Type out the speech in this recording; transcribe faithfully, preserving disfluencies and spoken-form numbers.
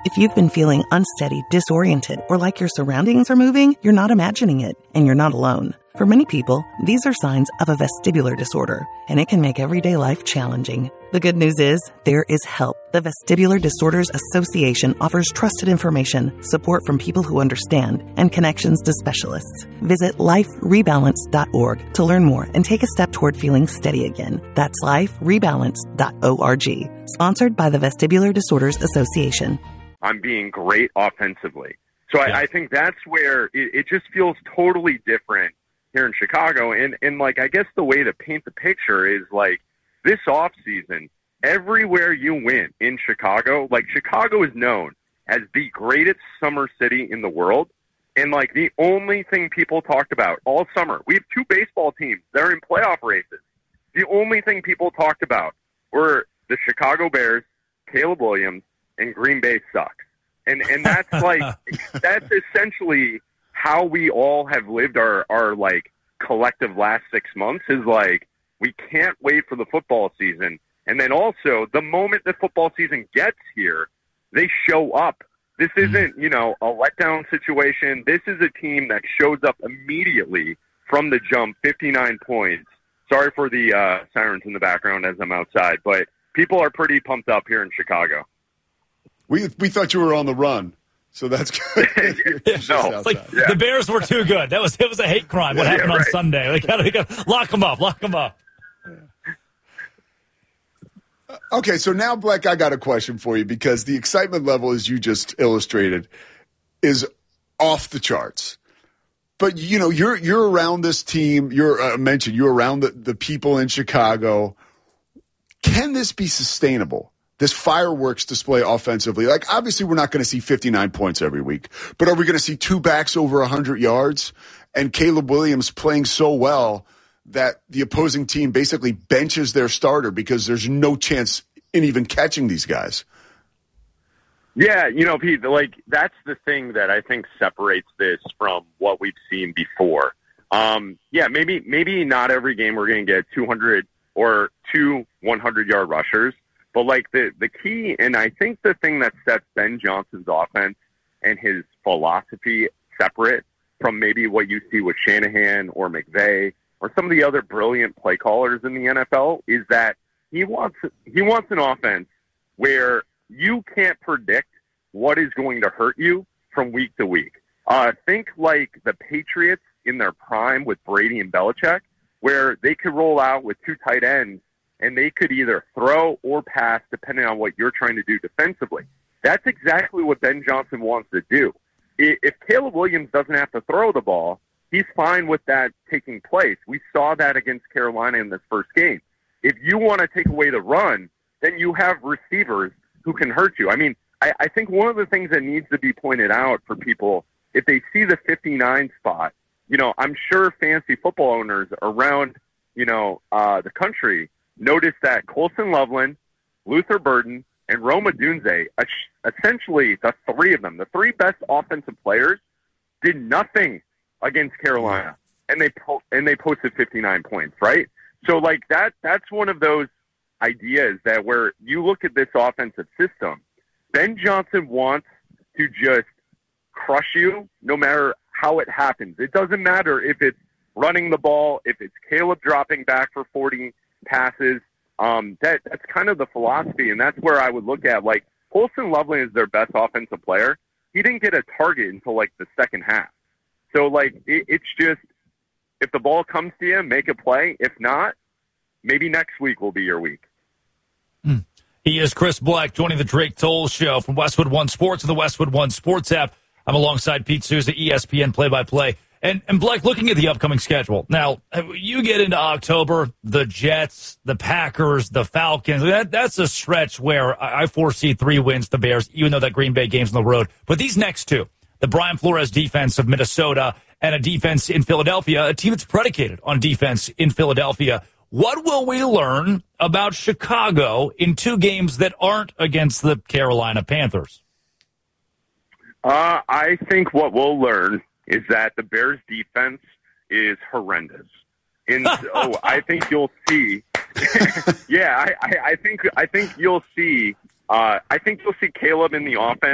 If you've been feeling unsteady, disoriented, or like your surroundings are moving, you're not imagining it, and you're not alone. For many people, these are signs of a vestibular disorder, and it can make everyday life challenging. The good news is, there is help. The Vestibular Disorders Association offers trusted information, support from people who understand, and connections to specialists. Visit life rebalance dot org to learn more and take a step toward feeling steady again. That's life rebalance dot org. Sponsored by the Vestibular Disorders Association. I'm being great offensively. So I, I think that's where it, it just feels totally different here in Chicago. And, and, like, I guess the way to paint the picture is, like, this offseason, everywhere you went in Chicago, like, Chicago is known as the greatest summer city in the world. And, like, the only thing people talked about all summer, we have two baseball teams. They're in playoff races. The only thing people talked about were the Chicago Bears, Caleb Williams, and Green Bay sucks. And and that's like that's essentially how we all have lived our, our like collective last six months is like we can't wait for the football season. And then also the moment the football season gets here, they show up. This isn't, you know, a letdown situation. This is a team that shows up immediately from the jump, fifty-nine points. Sorry for the uh, sirens in the background as I'm outside, but people are pretty pumped up here in Chicago. We we thought you were on the run, so that's good. no, like, yeah. The Bears were too good. That was it was a hate crime. What yeah, happened yeah, right. on Sunday? They got to lock them up. Lock them up. Yeah. Okay, so now, Black, I got a question for you because the excitement level, as you just illustrated, is off the charts. But you know, you're you're around this team. You're uh, mentioned. You're around the, the people in Chicago. Can this be sustainable? This fireworks display offensively. Like, obviously, we're not going to see fifty-nine points every week, but are we going to see two backs over one hundred yards and Caleb Williams playing so well that the opposing team basically benches their starter because there's no chance in even catching these guys? Yeah, you know, Pete, like, that's the thing that I think separates this from what we've seen before. Um, yeah, maybe maybe not every game we're going to get two hundred or two hundred-yard rushers. But, like, the, the key, and I think the thing that sets Ben Johnson's offense and his philosophy separate from maybe what you see with Shanahan or McVay or some of the other brilliant play callers in the N F L is that he wants he wants an offense where you can't predict what is going to hurt you from week to week. Uh, think like the Patriots in their prime with Brady and Belichick, where they could roll out with two tight ends and they could either throw or pass depending on what you're trying to do defensively. That's exactly what Ben Johnson wants to do. If Caleb Williams doesn't have to throw the ball, he's fine with that taking place. We saw that against Carolina in this first game. If you want to take away the run, then you have receivers who can hurt you. I mean, I, I think one of the things that needs to be pointed out for people, if they see the fifty-nine spot, you know, I'm sure fantasy football owners around, you know, uh, the country notice that Colson Loveland, Luther Burden, and Rome Odunze, essentially the three of them, the three best offensive players, did nothing against Carolina, and they po- and they posted fifty-nine points, right? So, like, that that's one of those ideas that where you look at this offensive system, Ben Johnson wants to just crush you no matter how it happens. It doesn't matter if it's running the ball, if it's Caleb dropping back for forty passes. Um, that that's kind of the philosophy, and that's where I would look at, like, Colson Loveland is their best offensive player. He didn't get a target until, like, the second half. So, like, it, it's just, if the ball comes to you, make a play. If not, maybe next week will be your week. Mm. He is Chris Black, joining the Drake Toll Show from Westwood One Sports and the Westwood One Sports app. I'm alongside Pete Souza, E S P N play-by-play. And, and Black, looking at the upcoming schedule, now, you get into October, the Jets, the Packers, the Falcons, that, that's a stretch where I foresee three wins, the Bears, even though that Green Bay game's on the road. But these next two, the Brian Flores defense of Minnesota and a defense in Philadelphia, a team that's predicated on defense in Philadelphia, what will we learn about Chicago in two games that aren't against the Carolina Panthers? Uh, I think what we'll learn is that the Bears' defense is horrendous. And so I think you'll see. yeah, I, I, I think I think you'll see. Uh, I think you'll see Caleb in the offense